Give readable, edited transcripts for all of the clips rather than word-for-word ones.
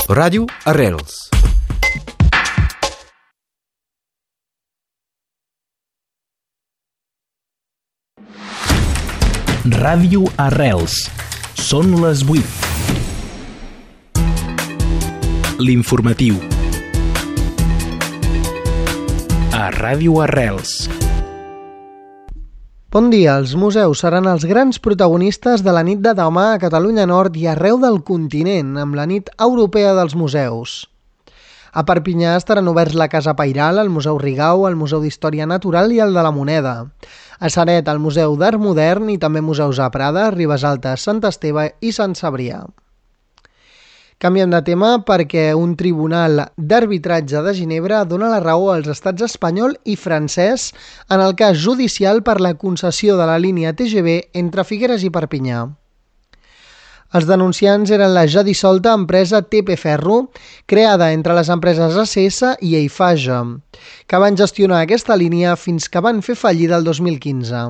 Ràdio Arrels. Ràdio Arrels. Són les 8. L'informatiu. A Ràdio Arrels. Bon dia, els museus seran els grans protagonistes de la nit de demà a Catalunya Nord i arreu del continent, amb la nit europea dels museus. A Perpinyà estaran oberts la Casa Pairal, el Museu Rigau, el Museu d'Història Natural i el de la Moneda. A Ceret, el Museu d'Art Modern i també museus a Prada, Ribesaltes, Sant Esteve i Sant Cebrià. Canviem de tema perquè un tribunal d'arbitratge de Ginebra dona la raó als estats espanyol i francès en el cas judicial per la concessió de la línia TGV entre Figueres i Perpinyà. Els denunciants eren la ja dissolta empresa TP Ferro, creada entre les empreses ACS i Eiffage, que van gestionar aquesta línia fins que van fer fallida el 2015.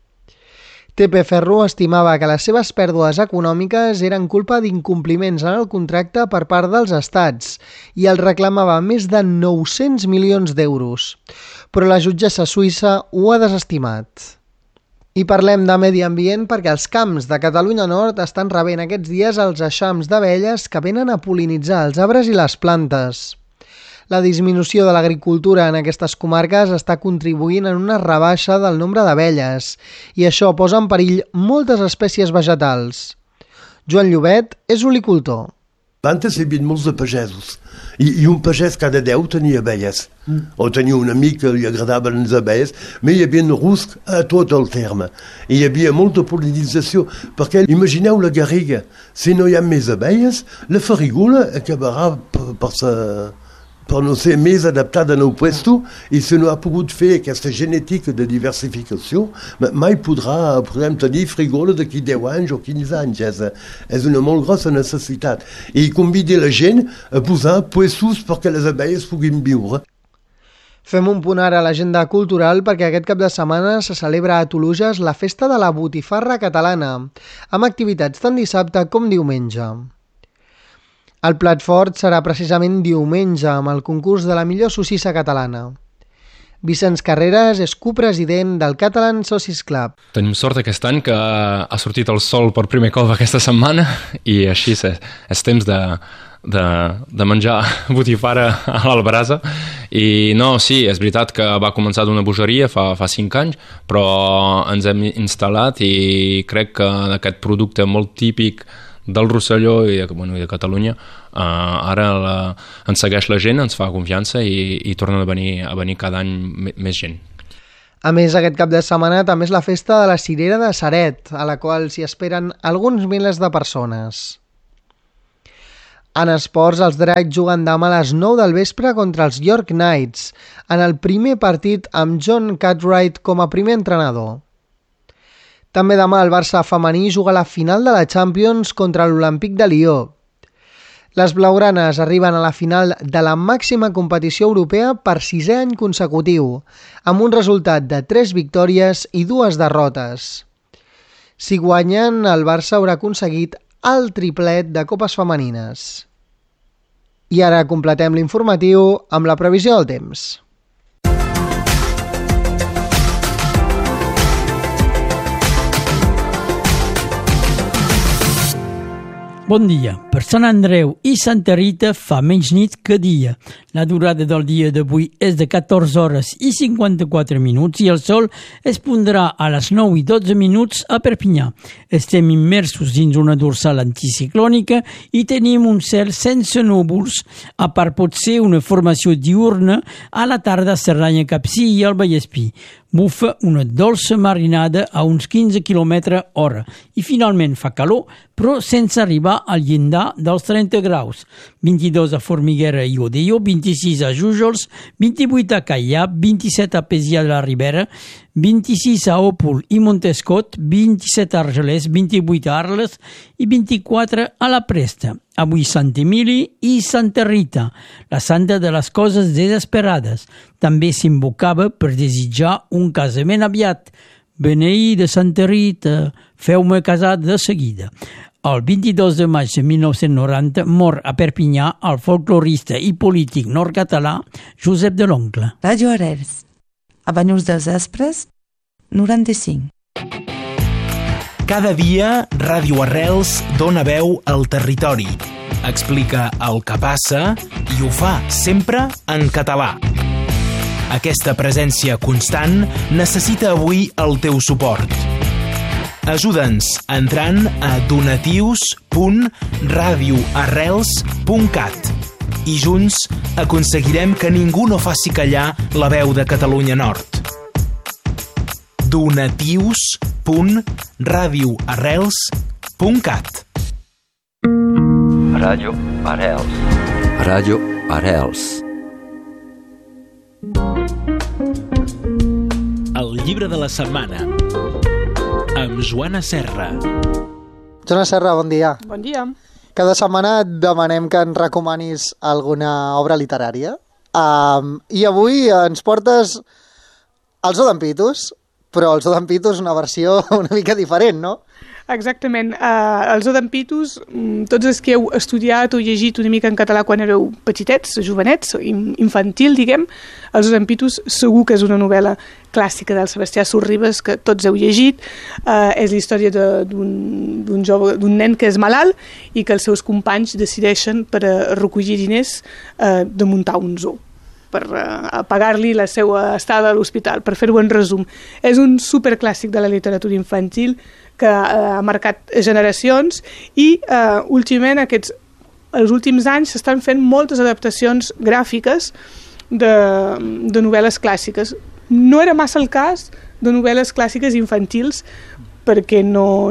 TP Ferro estimava que les seves pèrdues econòmiques eren culpa d'incompliments en el contracte per part dels estats i el reclamava més de 900 milions d'euros, però la jutgessa suïssa ho ha desestimat. I parlem de medi ambient perquè els camps de Catalunya Nord estan rebent aquests dies els eixams d'abelles que venen a pol·linitzar els arbres i les plantes. La disminució de l'agricultura en aquestes comarques està contribuint en una rebaixa del nombre d'abelles i això posa en perill moltes espècies vegetals. Joan Llobet és olicultor. Antes hi havia molts de pagesos i un pagès cada 10 tenia abelles. O tenia un amic que li agradaven les abelles, però hi havia rusc a tot el terme. I hi havia molta pol·linització, perquè imagineu la garriga. Si no hi ha més abelles, la farigola acabarà per no ser més adaptada al puesto i si no ha pogut fer aquesta genètica de diversificació, mai podrem tenir frigola d'aquí 10 anys o 15 anys. És una molt grossa necessitat. I convida la gent a posar puestos perquè les abelles puguin viure. Fem un punt ara a l'agenda cultural perquè aquest cap de setmana se celebra a Toluges la festa de la botifarra catalana, amb activitats tant dissabte com diumenge. El plat fort serà precisament diumenge amb el concurs de la millor sossissa catalana. Vicenç Carreras és copresident del Catalan Sausage Club. Tenim sort aquest any que ha sortit el sol per primer cop aquesta setmana i així és temps de menjar botifarra a l'albrasa. I no, sí, és veritat que va començar d'una bogeria fa 5 anys, però ens hem instal·lat i crec que aquest producte molt típic del Rosselló i de Catalunya ara ens segueix la gent, ens fa confiança i tornen a venir cada any més gent. A més, aquest cap de setmana també és la festa de la Cirera de Ceret, a la qual s'hi esperen alguns milers de persones. En esports, els Dracs juguen demà a les 9 del vespre contra els York Knights, en el primer partit amb John Cartwright com a primer entrenador. També demà el Barça femení juga a la final de la Champions contra l'Olympique de Lió. Les blaugranes arriben a la final de la màxima competició europea per 6è any consecutiu, amb un resultat de 3 victòries i 2 derrotes. Si guanyen, el Barça haurà aconseguit el triplet de copes femenines. I ara completem l'informatiu amb la previsió del temps. Bon dia. Per Sant Andreu i Santa Rita fa menys nit que dia. La durada del dia d'avui és de 14 hores i 54 minuts i el sol es pondrà a les 9 i 12 minuts a Perpinyà. Estem immersos dins una dorsal anticiclònica i tenim un cel sense núvols, a part potser una formació diurna a la tarda a Cerdanya Capcir i al Vallespí. Bufa una dolça marinada a uns 15 km/h i finalment fa calor, però sense arribar al llindar dels 30 graus. 22 a Formiguera i Odeio, 26 a Jújols, 28 a Caià, 27 a Pesià de la Ribera, 26 a Òpol i Montescot, 27 a Argelès, 28 a Arles i 24 a la Presta. Avui Sant Emili i Santa Rita, la santa de les coses desesperades. També s'invocava per desitjar un casament aviat. Beneïda Santa Rita, feu-me casar de seguida. El 22 de maig de 1990 mor a Perpinyà el folclorista i polític nord-català Josep de l'Oncle. Ràdio Arrels, a Banyuls dels Aspres, 95. Cada dia, Ràdio Arrels dona veu al territori. Explica el que passa i ho fa sempre en català. Aquesta presència constant necessita avui el teu suport. Ajuda'ns entrant a donatius.radioarrels.cat i junts aconseguirem que ningú no faci callar la veu de Catalunya Nord. donatius.radioarrels.cat. Ràdio Arrels. Ràdio Arrels. El llibre de la setmana amb Joana Serra. Joana Serra, bon dia. Bon dia. Cada setmana et demanem que ens recomanis alguna obra literària. I avui ens portes el Zoo d'en Pitus, però el Zoo d'en Pitus és una versió una mica diferent, no? Exactament. El Zoo d'en Pitus, tots els que heu estudiat o llegit una mica en català quan éreu petitets, jovenets, infantil, diguem, el Zoo d'en Pitus segur que és una novel·la clàssica del Sebastià Sorribes que tots heu llegit. És la història d'un nen que és malalt i que els seus companys decideixen per recollir diners de muntar un zoo, per pagar-li la seva estada a l'hospital, per fer-ho en resum. És un superclàssic de la literatura infantil que ha marcat generacions i últimament, els últims anys, s'estan fent moltes adaptacions gràfiques de novel·les clàssiques. No era massa el cas de novel·les clàssiques infantils perquè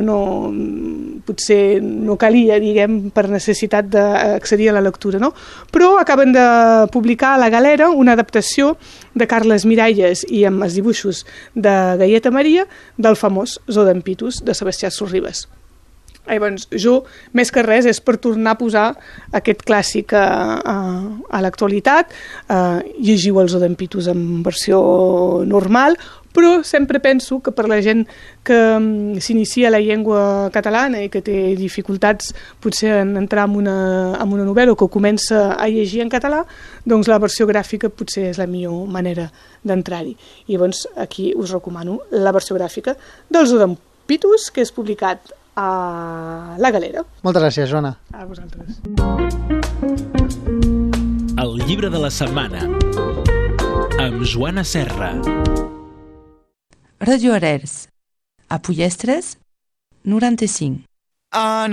potser no calia, diguem, per necessitat d'accedir a la lectura, no? Però acaben de publicar a La Galera una adaptació de Carles Miralles i amb els dibuixos de Gaieta Maria del famós Zoo d'en Pitus de Sebastià Sorribes. Llavors, jo, més que res, és per tornar a posar aquest clàssic a l'actualitat. Llegiu el Zoo d'en Pitus en versió normal, però sempre penso que per la gent que s'inicia la llengua catalana i que té dificultats potser en entrar en una novel·la o que comença a llegir en català, doncs la versió gràfica potser és la millor manera d'entrar-hi. I llavors aquí us recomano la versió gràfica del Zoo d'en Pitus, que és publicat a La Galera. Moltes gràcies, Joana. A vosaltres. El llibre de la setmana amb Joana Serra. Ràdio Arrels, a Pollestres, 95.